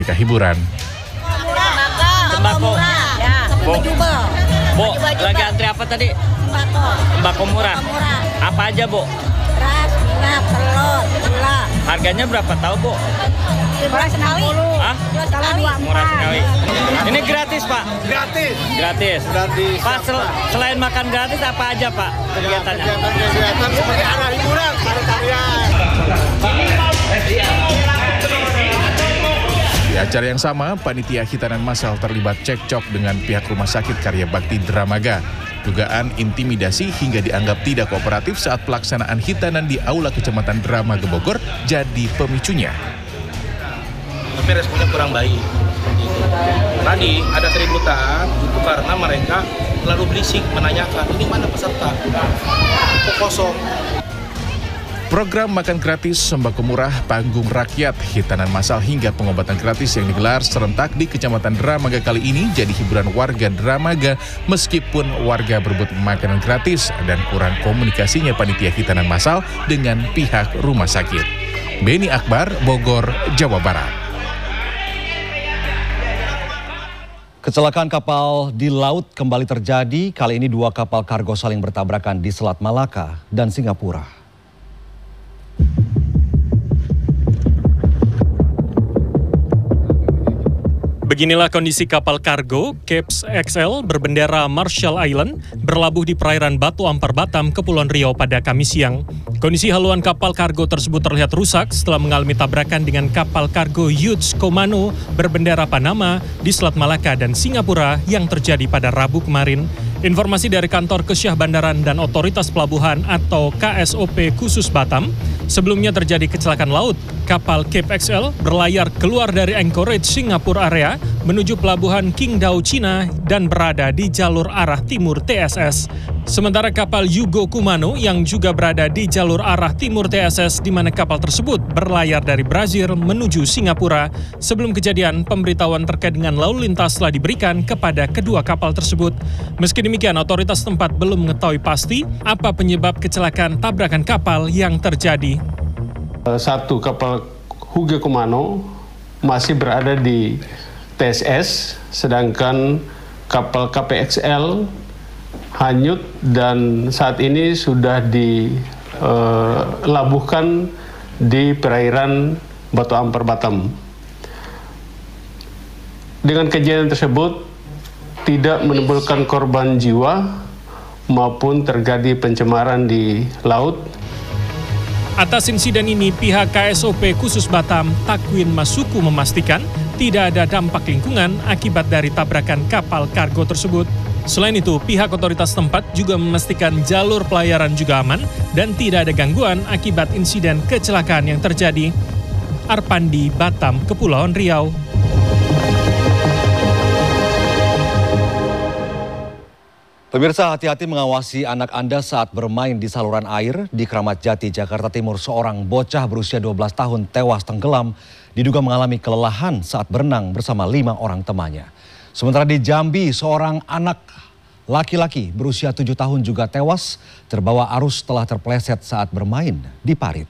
hiburan. Sembako. Ya, Bu, Bu, baju lagi Pak. antri apa tadi? Sembako. Sembako murah. Apa aja, Bu? Beras, minyak, telur, gula. Harganya berapa tahu, Bu? Murah sekali. Hah? Sekali. Murah sekali. Ini gratis, Pak? Gratis. Gratis. Gratis. Pak, selain makan gratis apa aja, Pak, kegiatannya? Kegiatan seperti arah hiburan, tarian. Di acara yang sama, panitia hitanan massal terlibat cekcok dengan pihak Rumah Sakit Karya Bakti Dramaga. Dugaan intimidasi hingga dianggap tidak kooperatif saat pelaksanaan hitanan di Aula Kecamatan Dramaga Bogor jadi pemicunya. Tapi responnya kurang baik. Seperti itu. Tadi ada keributan itu karena mereka terlalu berisik menanyakan ini mana peserta, kok kosong. Program makan gratis, sembako murah, panggung rakyat, hitanan massal hingga pengobatan gratis yang digelar serentak di Kecamatan Dramaga kali ini jadi hiburan warga Dramaga meskipun warga berebut makanan gratis dan kurang komunikasinya panitia hitanan massal dengan pihak rumah sakit. Beni Akbar, Bogor, Jawa Barat. Kecelakaan kapal di laut kembali terjadi. Kali ini 2 kapal kargo saling bertabrakan di Selat Malaka dan Singapura. Beginilah kondisi kapal kargo Cape XL berbendera Marshall Island berlabuh di perairan Batu Ampar Batam, Kepulauan Riau pada Kamis siang. Kondisi haluan kapal kargo tersebut terlihat rusak setelah mengalami tabrakan dengan kapal kargo Yuts Komano berbendera Panama di Selat Malaka dan Singapura yang terjadi pada Rabu kemarin. Informasi dari Kantor Kesyah Bandaran dan Otoritas Pelabuhan atau KSOP khusus Batam, sebelumnya terjadi kecelakaan laut. Kapal Cape XL berlayar keluar dari Anchorage, Singapura area menuju pelabuhan Qingdao, Cina dan berada di jalur arah timur TSS. Sementara kapal Yugo Kumano yang juga berada di jalur arah timur TSS di mana kapal tersebut berlayar dari Brazil menuju Singapura. Sebelum kejadian, pemberitahuan terkait dengan lalu lintas telah diberikan kepada kedua kapal tersebut. Meski demikian, otoritas tempat belum mengetahui pasti apa penyebab kecelakaan tabrakan kapal yang terjadi. Satu kapal Yugo Kumano masih berada di TSS, sedangkan kapal KPXL hanyut dan saat ini sudah dilabuhkan di perairan Batu Ampar Batam. Dengan kejadian tersebut tidak menimbulkan korban jiwa maupun terjadi pencemaran di laut. Atas insiden ini, pihak KSOP khusus Batam, Takwin Masuku memastikan tidak ada dampak lingkungan akibat dari tabrakan kapal kargo tersebut. Selain itu, pihak otoritas tempat juga memastikan jalur pelayaran juga aman dan tidak ada gangguan akibat insiden kecelakaan yang terjadi. Arpandi, Batam, Kepulauan Riau. Pemirsa, hati-hati mengawasi anak Anda saat bermain di saluran air di Kramat Jati, Jakarta Timur. Seorang bocah berusia 12 tahun tewas tenggelam, diduga mengalami kelelahan saat berenang bersama 5 orang temannya. Sementara di Jambi, seorang anak laki-laki berusia 7 tahun juga tewas terbawa arus setelah terpeleset saat bermain di parit.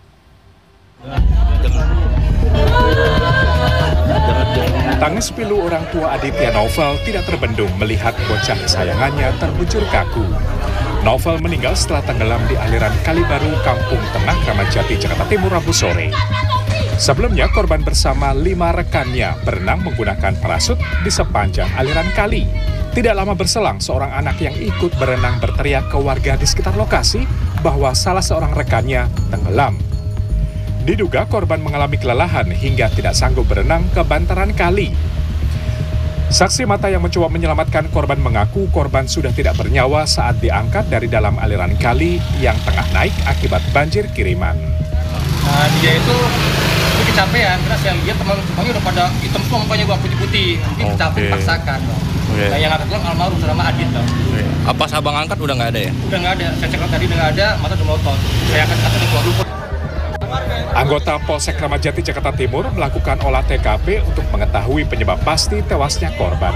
Tangis pilu orang tua Aditya Novel tidak terbendung melihat bocah kesayangannya terbuncur kaku. Novel meninggal setelah tenggelam di aliran Kali Baru, Kampung Tengah, Kramat Jati, Jakarta Timur, Rabu sore. Sebelumnya, korban bersama 5 rekannya berenang menggunakan parasut di sepanjang aliran kali. Tidak lama berselang, seorang anak yang ikut berenang berteriak ke warga di sekitar lokasi bahwa salah seorang rekannya tenggelam. Diduga korban mengalami kelelahan hingga tidak sanggup berenang ke bantaran kali. Saksi mata yang mencoba menyelamatkan korban mengaku korban sudah tidak bernyawa saat diangkat dari dalam aliran kali yang tengah naik akibat banjir kiriman. Dia itu kecapean karena saya lihat teman-temannya udah pada hitam semua mukanya gua putih-putih. Mungkin kecapean dipaksakan. Nah, yang angkat doang almarhum sama Adit. Apa abang angkat udah nggak ada ya? Udah nggak ada. Saya cek tadi udah nggak ada, mata udah melotot. Saya angkat di keluar dulu. Anggota Polsek Kramat Jati, Jakarta Timur melakukan olah TKP untuk mengetahui penyebab pasti tewasnya korban.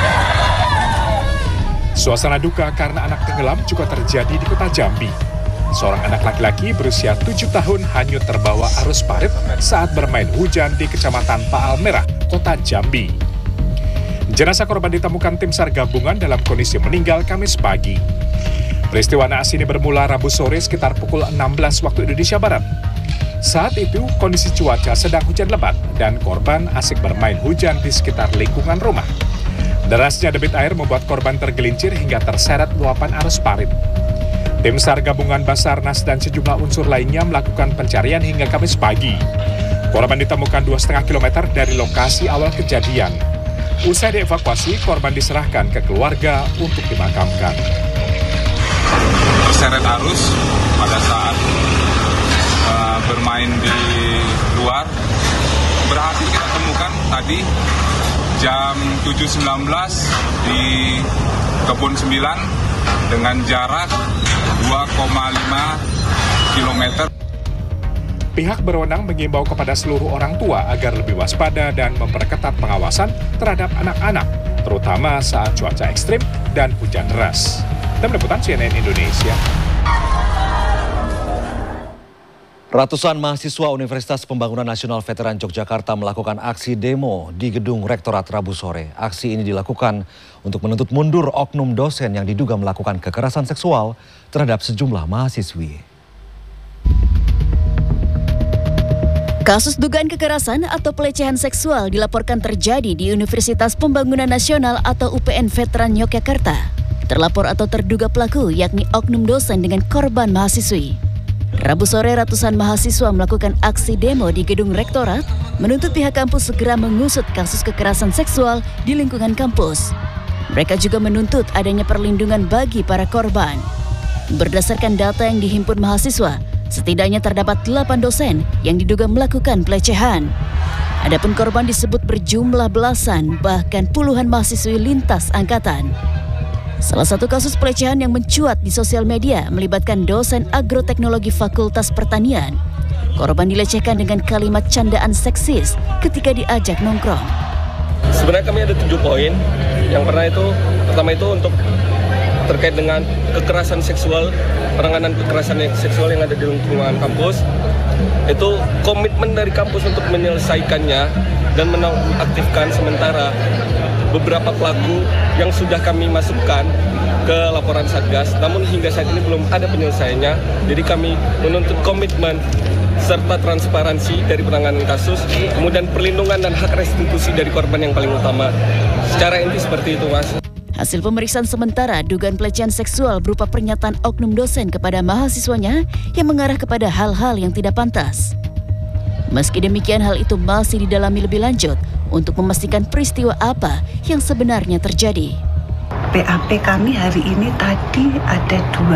Suasana duka karena anak tenggelam juga terjadi di kota Jambi. seorang anak laki-laki berusia 7 tahun hanyut terbawa arus parit saat bermain hujan di Kecamatan Paal Merah, Kota Jambi. Jenazah korban ditemukan tim SAR gabungan dalam kondisi meninggal Kamis pagi. Peristiwa naas ini bermula Rabu sore sekitar pukul 16 waktu Indonesia Barat. Saat itu, kondisi cuaca sedang hujan lebat dan korban asik bermain hujan di sekitar lingkungan rumah. Derasnya debit air membuat korban tergelincir hingga terseret luapan arus parit. Tim SAR gabungan Basarnas dan sejumlah unsur lainnya melakukan pencarian hingga Kamis pagi. Korban ditemukan 2,5 km dari lokasi awal kejadian. Usai dievakuasi, korban diserahkan ke keluarga untuk dimakamkan. Terseret arus pada saat bermain di luar, berhasil kita temukan tadi jam 7.19 di Kebun 9 dengan jarak 2,5 km. Pihak berwenang mengimbau kepada seluruh orang tua agar lebih waspada dan memperketat pengawasan terhadap anak-anak, terutama saat cuaca ekstrim dan hujan deras. Tim Liputan CNN Indonesia. Ratusan mahasiswa Universitas Pembangunan Nasional Veteran Yogyakarta melakukan aksi demo di Gedung Rektorat Rabu sore. Aksi ini dilakukan untuk menuntut mundur oknum dosen yang diduga melakukan kekerasan seksual terhadap sejumlah mahasiswi. Kasus dugaan kekerasan atau pelecehan seksual dilaporkan terjadi di Universitas Pembangunan Nasional atau UPN Veteran Yogyakarta. Terlapor atau terduga pelaku yakni oknum dosen dengan korban mahasiswi. Rabu sore ratusan mahasiswa melakukan aksi demo di Gedung Rektorat menuntut pihak kampus segera mengusut kasus kekerasan seksual di lingkungan kampus. Mereka juga menuntut adanya perlindungan bagi para korban. Berdasarkan data yang dihimpun mahasiswa, setidaknya terdapat 8 dosen yang diduga melakukan pelecehan. Adapun korban disebut berjumlah belasan, bahkan puluhan mahasiswi lintas angkatan. Salah satu kasus pelecehan yang mencuat di sosial media melibatkan dosen agroteknologi Fakultas Pertanian. Korban dilecehkan dengan kalimat candaan seksis ketika diajak nongkrong. Sebenarnya kami ada 7 poin. Yang pertama itu untuk terkait dengan kekerasan seksual, penanganan kekerasan seksual yang ada di lingkungan kampus. Itu komitmen dari kampus untuk menyelesaikannya dan menonaktifkan sementara beberapa pelaku yang sudah kami masukkan ke laporan Satgas, namun hingga saat ini belum ada penyelesaiannya. Jadi kami menuntut komitmen serta transparansi dari penanganan kasus, kemudian perlindungan dan hak restitusi dari korban yang paling utama. Secara inti seperti itu, Mas. Hasil pemeriksaan sementara dugaan pelecehan seksual berupa pernyataan oknum dosen kepada mahasiswanya yang mengarah kepada hal-hal yang tidak pantas. Meski demikian, hal itu masih didalami lebih lanjut untuk memastikan peristiwa apa yang sebenarnya terjadi. BAP kami hari ini tadi ada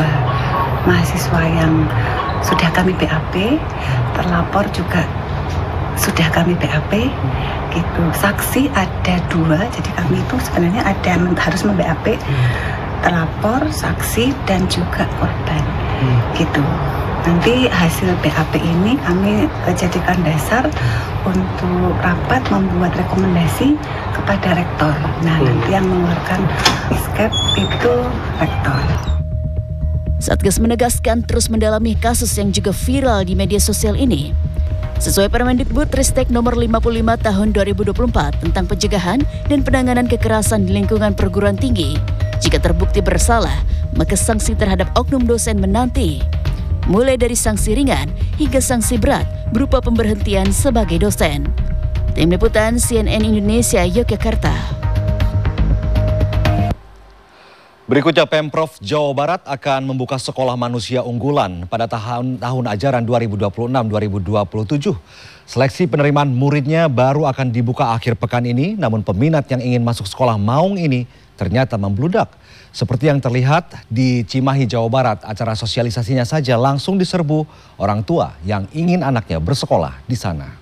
2 mahasiswa yang sudah kami BAP, terlapor juga sudah kami BAP, gitu. Saksi ada 2, jadi kami itu sebenarnya ada yang harus mem-BAP, terlapor, saksi dan juga korban, gitu. Nanti hasil BAP ini kami jadikan dasar untuk rapat membuat rekomendasi kepada rektor. Nah, nanti yang mengeluarkan SKEP itu rektor. Satgas menegaskan terus mendalami kasus yang juga viral di media sosial ini. Sesuai Permendikbudristek nomor 55 tahun 2024 tentang pencegahan dan penanganan kekerasan di lingkungan perguruan tinggi, jika terbukti bersalah, maka sanksi terhadap oknum dosen menanti. Mulai dari sanksi ringan hingga sanksi berat berupa pemberhentian sebagai dosen. Tim Liputan CNN Indonesia, Yogyakarta. Berikutnya, Pemprov Jawa Barat akan membuka sekolah manusia unggulan pada tahun ajaran 2026-2027. Seleksi penerimaan muridnya baru akan dibuka akhir pekan ini, namun peminat yang ingin masuk sekolah maung ini ternyata membludak. Seperti yang terlihat di Cimahi, Jawa Barat, acara sosialisasinya saja langsung diserbu orang tua yang ingin anaknya bersekolah di sana.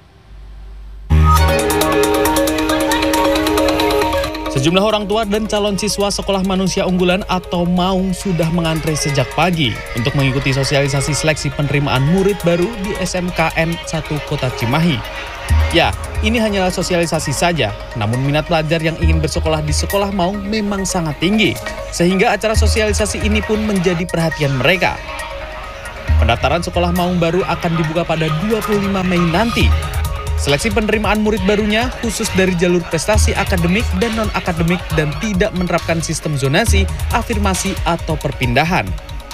Sejumlah orang tua dan calon siswa sekolah manusia unggulan atau MAUNG sudah mengantre sejak pagi untuk mengikuti sosialisasi seleksi penerimaan murid baru di SMKN 1 Kota Cimahi. Ya, ini hanyalah sosialisasi saja, namun minat pelajar yang ingin bersekolah di sekolah MAUNG memang sangat tinggi, sehingga acara sosialisasi ini pun menjadi perhatian mereka. Pendaftaran sekolah maung baru akan dibuka pada 25 Mei nanti. Seleksi penerimaan murid barunya khusus dari jalur prestasi akademik dan non-akademik dan tidak menerapkan sistem zonasi, afirmasi, atau perpindahan.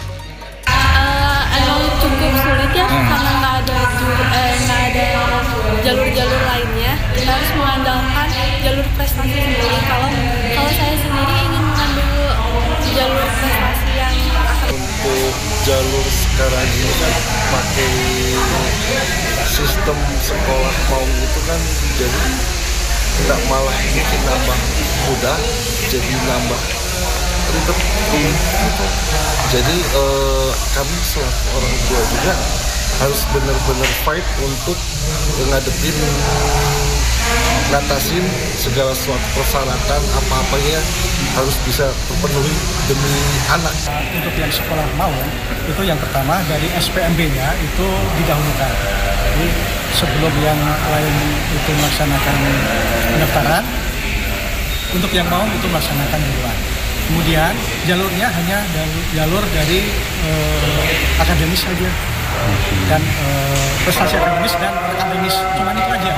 Emang cukup sulit ya, karena nggak ada jalur-jalur lainnya. Kita harus mengandalkan jalur prestasi sendiri. Kalau saya sendiri ingin mengambil jalur prestasi yang untuk jalur sekarang ini kan pakai sistem sekolah maung itu kan jadi tidak malah bikin nambah mudah, jadi nambah ribet gitu. Jadi kami selaku orang tua juga harus benar-benar fight untuk ngadepin, ngatasin segala suatu persyaratan apa-apanya harus bisa terpenuhi demi anak. Untuk yang sekolah maung itu yang pertama dari SPMB-nya itu didahulukan. Jadi sebelum yang lain itu melaksanakan pendaftaran, untuk yang maung itu melaksanakan duluan. Kemudian jalurnya hanya jalur dari akademis saja dan prestasi akademis dan akademis, cuma itu aja.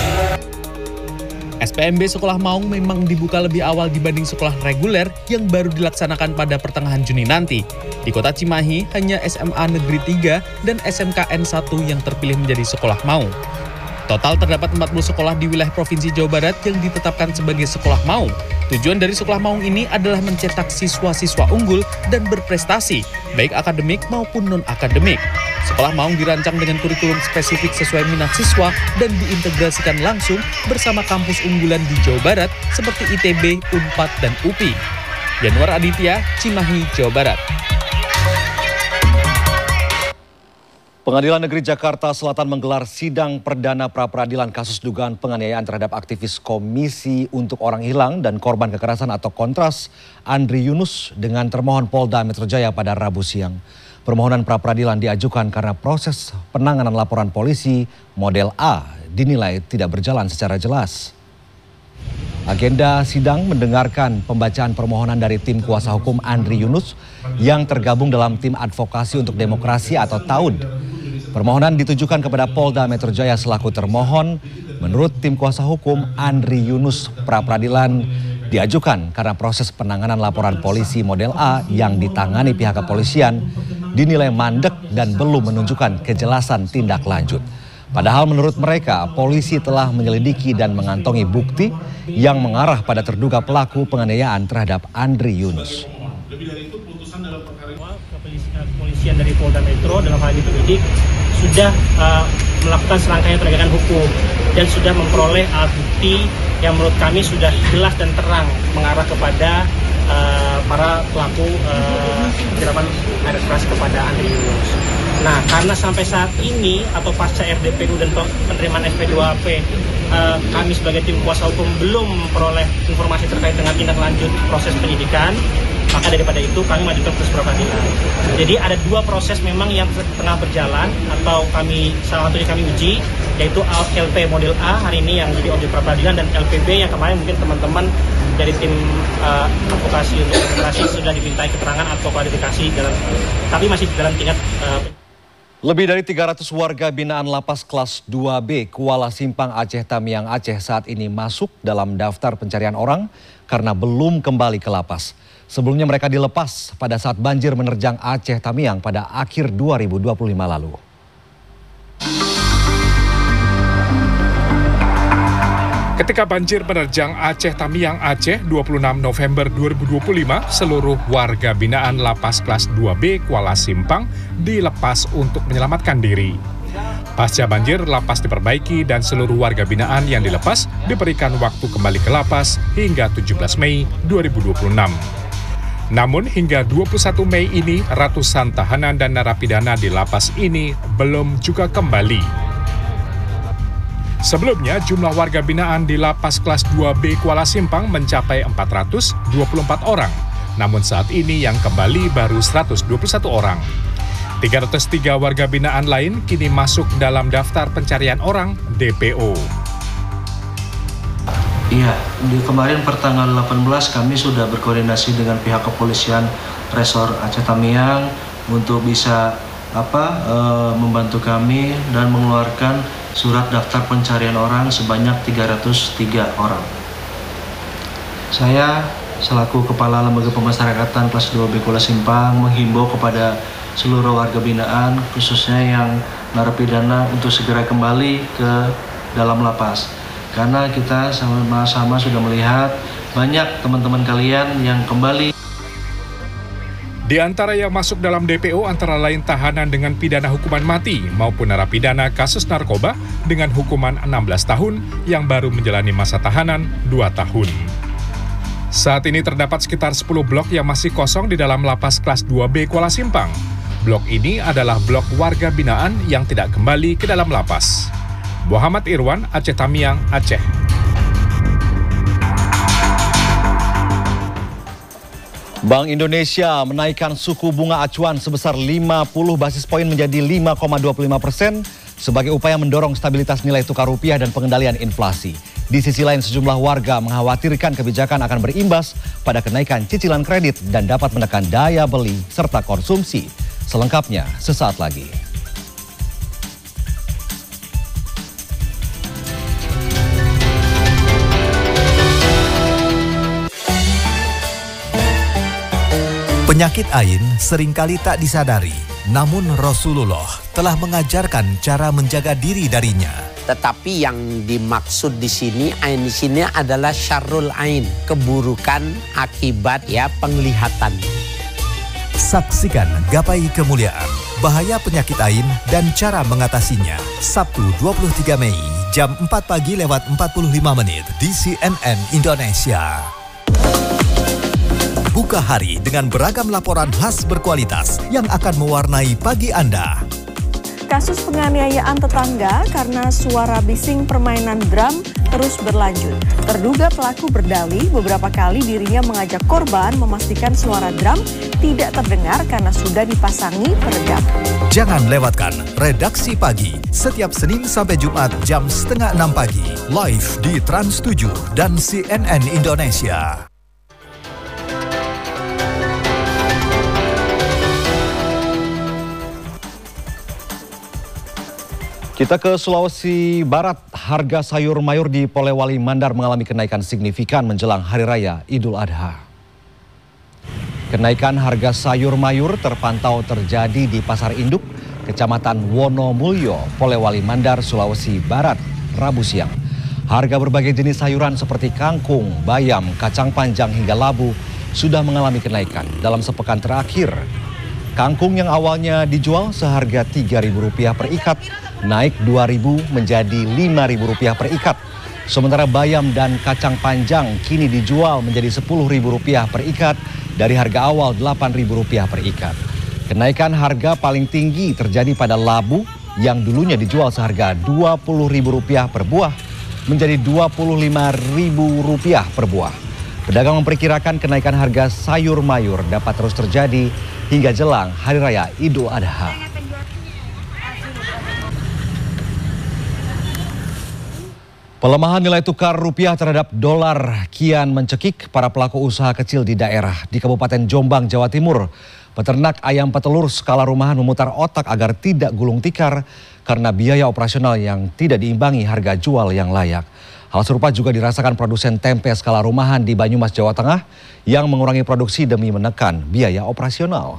SPMB Sekolah Maung memang dibuka lebih awal dibanding sekolah reguler yang baru dilaksanakan pada pertengahan Juni nanti. Di Kota Cimahi hanya SMA Negeri 3 dan SMKN 1 yang terpilih menjadi sekolah maung. Total terdapat 40 sekolah di wilayah Provinsi Jawa Barat yang ditetapkan sebagai sekolah maung. Tujuan dari sekolah maung ini adalah mencetak siswa-siswa unggul dan berprestasi, baik akademik maupun non-akademik. Sekolah maung dirancang dengan kurikulum spesifik sesuai minat siswa dan diintegrasikan langsung bersama kampus unggulan di Jawa Barat seperti ITB, Unpad, dan UPI. Januar Aditya, Cimahi, Jawa Barat. Pengadilan Negeri Jakarta Selatan menggelar sidang perdana pra-peradilan kasus dugaan penganiayaan terhadap aktivis Komisi untuk Orang Hilang dan Korban Kekerasan atau Kontras, Andri Yunus, dengan termohon Polda Metro Jaya pada Rabu siang. Permohonan pra-peradilan diajukan karena proses penanganan laporan polisi model A dinilai tidak berjalan secara jelas. Agenda sidang mendengarkan pembacaan permohonan dari tim kuasa hukum Andri Yunus yang tergabung dalam tim advokasi untuk demokrasi atau TAUD. Permohonan ditujukan kepada Polda Metro Jaya selaku termohon. Menurut tim kuasa hukum, Andri Yunus, pra-peradilan diajukan karena proses penanganan laporan polisi model A yang ditangani pihak kepolisian dinilai mandek dan belum menunjukkan kejelasan tindak lanjut. Padahal menurut mereka, polisi telah menyelidiki dan mengantongi bukti yang mengarah pada terduga pelaku penganiayaan terhadap Andri Yunus. Lebih dari itu, putusan dalam perkara kepolisian dari Polda Metro dalam hal ini penyidik sudah melakukan serangkaian penegakan hukum dan sudah memperoleh alat bukti yang menurut kami sudah jelas dan terang mengarah kepada para pelaku penyiraman air keras kepada Andri Yunus. Nah, karena sampai saat ini atau pasca RDPU dan penerimaan SP2AP kami sebagai tim kuasa hukum belum memperoleh informasi terkait dengan tindak lanjut proses penyidikan, maka daripada itu kami mengajukan proses pra-peradilan. Jadi ada dua proses memang yang tengah berjalan atau salah satunya kami uji, yaitu LP model A hari ini yang jadi objek pra-peradilan dan LPB yang kemarin mungkin teman-teman dari tim advokasi untuk demokrasi sudah dimintai keterangan atau klarifikasi tapi masih dalam tingkat Lebih dari 300 warga binaan Lapas Kelas 2B Kuala Simpang Aceh Tamiang Aceh saat ini masuk dalam daftar pencarian orang karena belum kembali ke lapas. Sebelumnya mereka dilepas pada saat banjir menerjang Aceh Tamiang pada akhir 2025 lalu. Ketika banjir menerjang Aceh Tamiang Aceh 26 November 2025, seluruh warga binaan Lapas Kelas 2B Kuala Simpang dilepas untuk menyelamatkan diri. Pasca banjir, lapas diperbaiki dan seluruh warga binaan yang dilepas diberikan waktu kembali ke lapas hingga 17 Mei 2026. Namun hingga 21 Mei ini, ratusan tahanan dan narapidana di lapas ini belum juga kembali. Sebelumnya, jumlah warga binaan di Lapas Kelas 2B Kuala Simpang mencapai 424 orang. Namun saat ini yang kembali baru 121 orang. 303 warga binaan lain kini masuk dalam daftar pencarian orang DPO. Iya, di kemarin pertanggal 18 kami sudah berkoordinasi dengan pihak kepolisian Resor Aceh Tamiang untuk bisa membantu kami dan mengeluarkan surat daftar pencarian orang sebanyak 303 orang. Saya selaku Kepala Lembaga Pemasyarakatan kelas 2B Kuala Simpang menghimbau kepada seluruh warga binaan, khususnya yang narapidana, untuk segera kembali ke dalam lapas. Karena kita sama-sama sudah melihat banyak teman-teman kalian yang kembali. Di antara yang masuk dalam DPO antara lain tahanan dengan pidana hukuman mati maupun narapidana kasus narkoba dengan hukuman 16 tahun yang baru menjalani masa tahanan 2 tahun. Saat ini terdapat sekitar 10 blok yang masih kosong di dalam lapas kelas 2B Kuala Simpang. Blok ini adalah blok warga binaan yang tidak kembali ke dalam lapas. Muhammad Irwan, Aceh Tamiang, Aceh. Bank Indonesia menaikkan suku bunga acuan sebesar 50 basis poin menjadi 5,25% sebagai upaya mendorong stabilitas nilai tukar rupiah dan pengendalian inflasi. Di sisi lain, sejumlah warga mengkhawatirkan kebijakan akan berimbas pada kenaikan cicilan kredit dan dapat menekan daya beli serta konsumsi. Selengkapnya sesaat lagi. Penyakit AIN seringkali tak disadari, namun Rasulullah telah mengajarkan cara menjaga diri darinya. Tetapi yang dimaksud di sini, AIN di sini adalah syarrul AIN, keburukan akibat penglihatan. Saksikan Gapai Kemuliaan, bahaya penyakit AIN dan cara mengatasinya. Sabtu 23 Mei, jam 4 pagi lewat 45 menit di CNN Indonesia. Buka hari dengan beragam laporan khas berkualitas yang akan mewarnai pagi Anda. Kasus penganiayaan tetangga karena suara bising permainan drum terus berlanjut. Terduga pelaku berdalih beberapa kali dirinya mengajak korban memastikan suara drum tidak terdengar karena sudah dipasangi peredam. Jangan lewatkan Redaksi Pagi setiap Senin sampai Jumat jam 5:30 pagi live di Trans 7 dan CNN Indonesia. Kita ke Sulawesi Barat. Harga sayur mayur di Polewali Mandar mengalami kenaikan signifikan menjelang Hari Raya Idul Adha. Kenaikan harga sayur mayur terpantau terjadi di Pasar Induk, Kecamatan Wonomulyo, Polewali Mandar, Sulawesi Barat, Rabu siang. Harga berbagai jenis sayuran seperti kangkung, bayam, kacang panjang hingga labu sudah mengalami kenaikan dalam sepekan terakhir. Kangkung yang awalnya dijual seharga Rp3.000 per ikat, naik Rp2.000 menjadi Rp5.000 per ikat. Sementara bayam dan kacang panjang kini dijual menjadi Rp10.000 per ikat dari harga awal Rp8.000 per ikat. Kenaikan harga paling tinggi terjadi pada labu yang dulunya dijual seharga Rp20.000 per buah menjadi Rp25.000 per buah. Pedagang memperkirakan kenaikan harga sayur mayur dapat terus terjadi hingga jelang Hari Raya Idul Adha. Pelemahan nilai tukar rupiah terhadap dolar kian mencekik para pelaku usaha kecil di daerah. Di Kabupaten Jombang, Jawa Timur, peternak ayam petelur skala rumahan memutar otak agar tidak gulung tikar karena biaya operasional yang tidak diimbangi harga jual yang layak. Hal serupa juga dirasakan produsen tempe skala rumahan di Banyumas, Jawa Tengah yang mengurangi produksi demi menekan biaya operasional.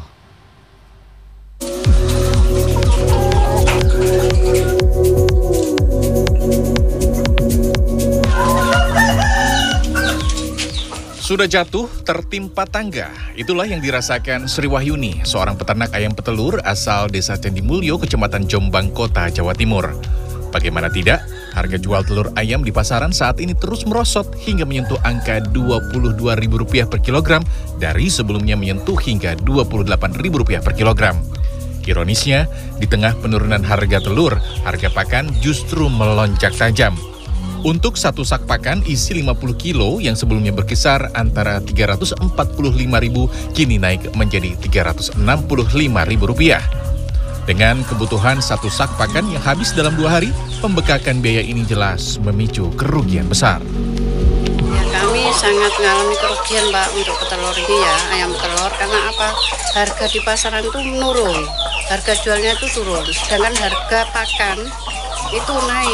Sudah jatuh, tertimpa tangga. Itulah yang dirasakan Sri Wahyuni, seorang peternak ayam petelur asal Desa Candimulyo, Kecamatan Jombang, Kota Jawa Timur. Bagaimana tidak, harga jual telur ayam di pasaran saat ini terus merosot hingga menyentuh angka Rp22.000 per kilogram dari sebelumnya menyentuh hingga Rp28.000 per kilogram. Ironisnya, di tengah penurunan harga telur, harga pakan justru melonjak tajam. Untuk satu sak pakan isi 50 kilo yang sebelumnya berkisar antara Rp345.000 kini naik menjadi Rp365.000. Dengan kebutuhan satu sak pakan yang habis dalam 2 hari, pembekakan biaya ini jelas memicu kerugian besar. Ya, kami sangat mengalami kerugian, Mbak, untuk petelur ini ya, ayam telur. Karena apa? Harga di pasaran itu menurun. harga jualnya itu turun, sedangkan harga pakan itu naik.